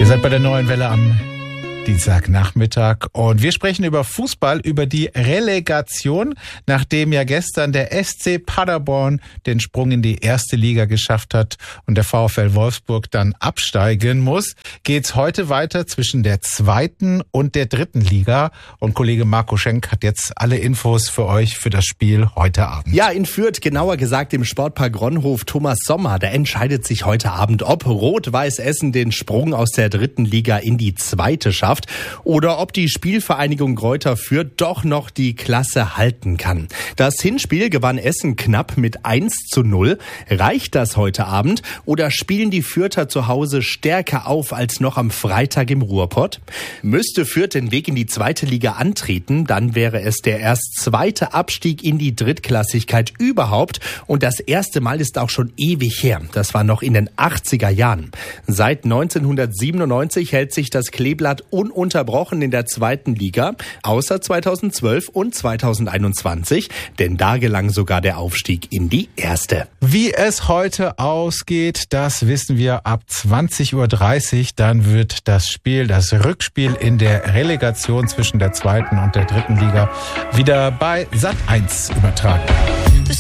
Ihr seid bei der Neuen Welle am Dienstagnachmittag und wir sprechen über Fußball, über die Relegation, nachdem ja gestern der SC Paderborn den Sprung in die erste Liga geschafft hat und der VfL Wolfsburg dann absteigen muss, geht's heute weiter zwischen der zweiten und der dritten Liga und Kollege Marco Schenk hat jetzt alle Infos für euch für das Spiel heute Abend. Ja, in Fürth, genauer gesagt im Sportpark Ronhof Thomas Sommer, da entscheidet sich heute Abend, ob Rot-Weiß Essen den Sprung aus der dritten Liga in die zweite schafft oder ob die Spielvereinigung Greuther Fürth doch noch die Klasse halten kann. Das Hinspiel gewann Essen knapp mit 1:0. Reicht das heute Abend oder spielen die Fürther zu Hause stärker auf als noch am Freitag im Ruhrpott? Müsste Fürth den Weg in die zweite Liga antreten, dann wäre es der erst zweite Abstieg in die Drittklassigkeit überhaupt und das erste Mal ist auch schon ewig her. Das war noch in den 80er Jahren. Seit 1997 hält sich das Kleeblatt ununterbrochen in der zweiten Liga, außer 2012 und 2021, denn da gelang sogar der Aufstieg in die erste. Wie es heute ausgeht, das wissen wir ab 20:30 Uhr. Dann wird das Rückspiel in der Relegation zwischen der zweiten und der dritten Liga wieder bei Sat.1 übertragen.